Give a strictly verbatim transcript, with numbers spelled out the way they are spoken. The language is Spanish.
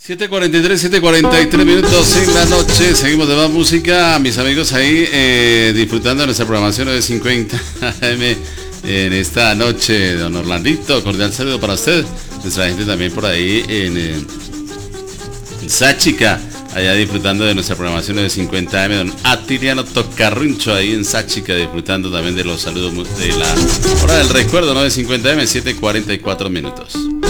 siete cuarenta y tres, siete cuarenta y tres minutos en la noche. Seguimos de más música. Mis amigos ahí eh, disfrutando de nuestra programación de cincuenta A M en esta noche. Don Orlandito, cordial saludo para usted. Nuestra gente también por ahí en, eh, en Sáchica, allá disfrutando de nuestra programación de cincuenta A M. Don Atiliano Tocarruncho ahí en Sáchica, disfrutando también de los saludos de la hora del recuerdo, ¿no? De cincuenta A M, siete cuarenta y cuatro minutos.